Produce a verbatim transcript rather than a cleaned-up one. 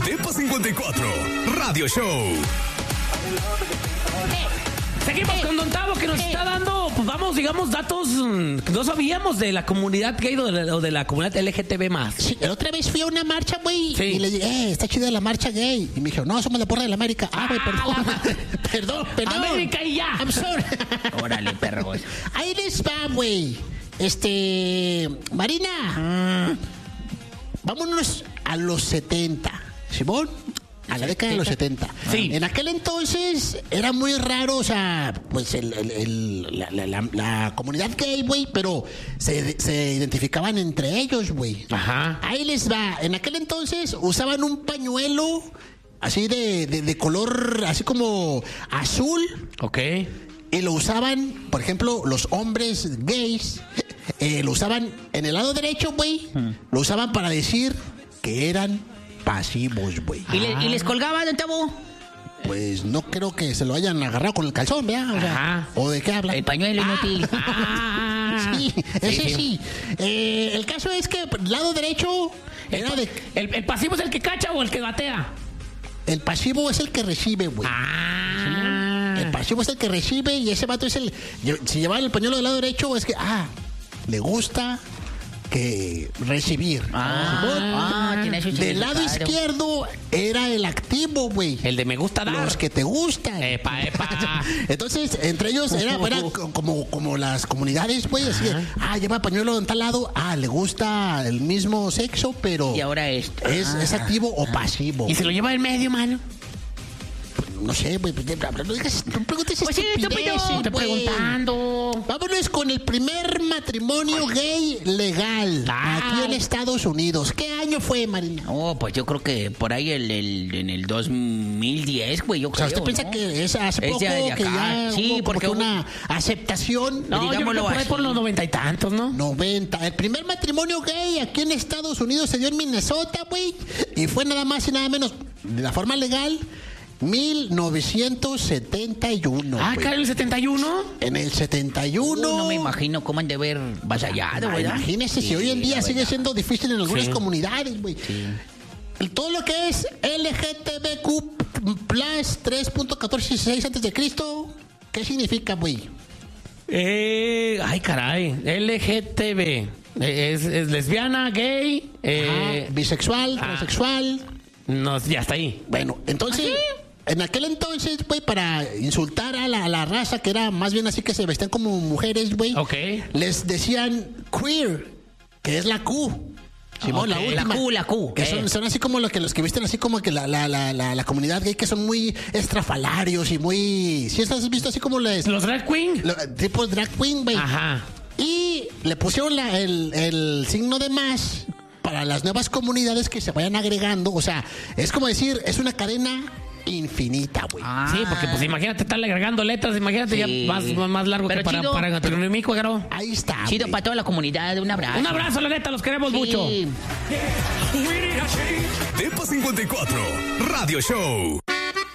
Depa cincuenta y cuatro, Radio Show. Seguimos con Don Tavo, que nos está dando, pues vamos, digamos, datos mm, que no sabíamos de la comunidad gay o de la, o de la comunidad L G T B más. Sí, la otra vez fui a una marcha, güey, Sí. y le dije, eh, está chida la marcha gay. Y me dijo, no, somos la porra de la América. Ah, güey, perdón. perdón, perdón. América y ya. I'm sorry. Órale, perro, güey. Ahí les va, güey. Este, Marina, mm. vámonos a los setenta, ¿Simón? A la década de los setenta. Sí. En aquel entonces era muy raro, o sea, pues el, el, el, la, la, la, la comunidad gay, güey, pero se, se identificaban entre ellos, güey. Ajá. Ahí les va. En aquel entonces usaban un pañuelo así de, de, de color, así como azul. Ok. Y lo usaban, por ejemplo, los hombres gays, eh, lo usaban en el lado derecho, güey. Hmm. Lo usaban para decir que eran pasivos, güey. ¿Y, le, ¿Y les colgaba, Don Tavo? Pues no creo que se lo hayan agarrado con el calzón, ¿verdad? O, sea, Ajá. ¿o de qué hablan? El pañuelo inútil. Ah. Sí, ese Sí. sí. Eh, el caso es que el lado derecho era de... ¿El, el pasivo es el que cacha o el que batea? El pasivo es el que recibe, güey. Ah. El pasivo es el que recibe y ese vato es el... Si llevaba el pañuelo del lado derecho es que, ah, le gusta que recibir. Ah, ah, tiene su Del lado significado. izquierdo era el activo, güey. El de me gusta dar. Los que te gustan. Epa, epa. Entonces, entre ellos era, era como, como las comunidades, güey, así de, ah, lleva pañuelo en tal lado, ah, le gusta el mismo sexo, pero Y ahora esto. es, Ah. es activo o pasivo. ¿Y se lo lleva en medio, mano? No sé, güey, no digas, no preguntes Pues sí, estupideces, estúpido. Estoy güey. preguntando. Vámonos con el primer matrimonio gay legal Ah. aquí en Estados Unidos. ¿Qué año fue, Marina? Oh, pues yo creo que por ahí el, el, en el dos mil diez, güey, yo O sea, creo, ¿usted piensa ¿no? que es hace Es poco ya de que acá. ya Sí, hubo como porque que una aceptación? No, yo creo que Digámoslo por ahí así. por los noventa y tantos, ¿no? noventa. El primer matrimonio gay aquí en Estados Unidos se dio en Minnesota, güey. Y fue nada más y nada menos de la forma legal, mil novecientos setenta y uno. Ah, güey. cara, el setenta y uno. En el setenta y uno. Uh, no me imagino cómo han de haber batallado, Ah, ¿verdad? imagínese si Sí, hoy en día la sigue verdad. siendo difícil en algunas Sí. comunidades, güey. Sí. Todo lo que es L G T B Q plus tres punto catorce dieciséis antes de Cristo, ¿qué significa, güey? Eh, ay, caray. L G T B. Eh, Es, es lesbiana, gay. Eh, Ajá, bisexual, ah. transexual. no, ya está ahí. Bueno, entonces, en aquel entonces, güey, para insultar a la, a la raza, que era más bien así que se vestían como mujeres, güey, Ok. les decían queer, que es la Q. Simón, Ok. la última. La Q, la Q, Que eh. son, son así como los que los que visten así como que la, la, la, la, la comunidad gay, que son muy estrafalarios y muy... ¿Sí has visto así como les, Los drag queen. lo- tipo drag queen, güey? Ajá. Y le pusieron la- el, el signo de más para las nuevas comunidades que se vayan agregando. O sea, es como decir, es una cadena infinita, güey. Ah. Sí, porque pues imagínate estarle agregando letras, imagínate Sí. ya más, más largo Pero que para, chido. para Gatoramico, claro. Ahí está. Chido güey. para toda la comunidad, un abrazo. Un abrazo, la neta, los queremos Sí. mucho. Depa cincuenta y cuatro, Radio Show.